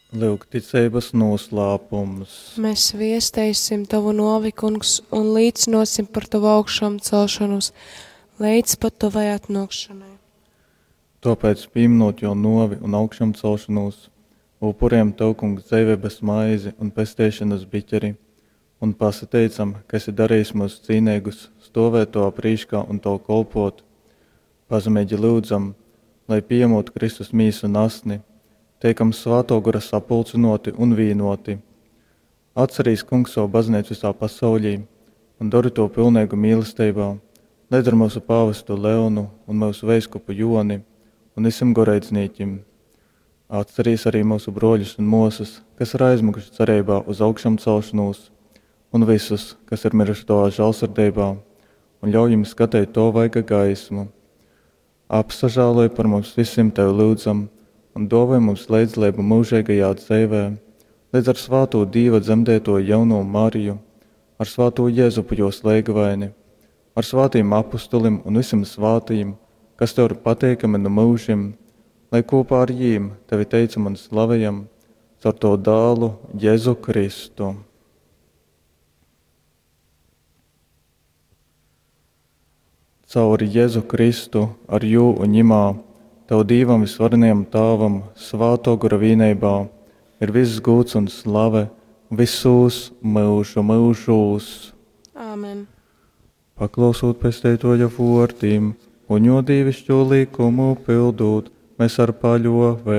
Lūk, ticības noslēpums. Mēs viestēsim tavu novi, kungs, un līdzinosim par tavu augšām celšanos, līdz pat tavai atnākšanai. Tāpēc, pieminot jau novi un augšām celšanos, upuriem tev, kungs, dzīvības maizi un pestēšanas biķeri, un pasateicam, ka esi darījis mūs cīnīgus, stāvēt to aprīškā un to kolpot. Pazemīgi lūdzam, lai pieņemot Kristus mīsu un asni, teikam svāto gara sapulcinoti un vīnoti. Atcerīs, kungs, savu baznīcu visā pasaulī un dari to pilnīgu mīlestībā, līdz ar mūsu pāvestu Leonu un mūsu veiskupu Joni un visam goreicniekiem. Atcerīs arī mūsu broļus un mūsas, kas ir aizmukuši cerībā uz augšām celšanos, un visus, kas ir miruši tavā žēlsirdībā, un ļauj jums skatīt to vaiga gaismu. Apsažāloj par mums visiem tev lūdzam, un dāvā mums līdzlību mūžīgajā dzīvē, līdz ar svāto Dieva dzemdēto jauno Mariju, ar svāto Jēzupu jos leigavaini, ar svātiem apustulim un visiem svātiem, kas tev ir pateikami no mūžiem, lai kopā ar jīm tevi teicam un slavējam, caur to dālu Jēzu Kristu. Caur Jēzu Kristu ar jū un ņimā, Tev Dīvam visvarenajam Tāvam, svāto gara vīnībā, ir viss gūts un slave visus mūžu mūžos. Āmen. Paklausot pestētoja vārtīm un jo dīvišķo likumu pildot, mēs ar paļovi